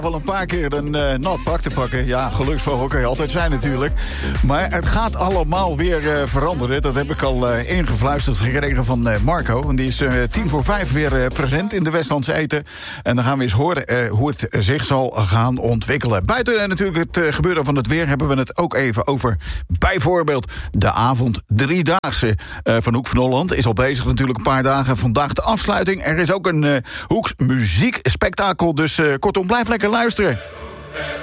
Wel een paar keer een nat pak te pakken. Ja, geluksvogel kan je altijd zijn natuurlijk. Maar het gaat allemaal weer veranderen. Dat heb ik al ingefluisterd gekregen van Marco. En die is 4:10 weer present in de Westlandse Eten. En dan gaan we eens horen hoe het zich zal gaan ontwikkelen. Buiten natuurlijk het gebeuren van het weer hebben we het ook even over bijvoorbeeld de avond 3-daagse van Hoek van Holland. Is al bezig natuurlijk een paar dagen. Vandaag de afsluiting. Er is ook een Hoeks muziekspektakel. Dus kortom, blijf lekker luisteren.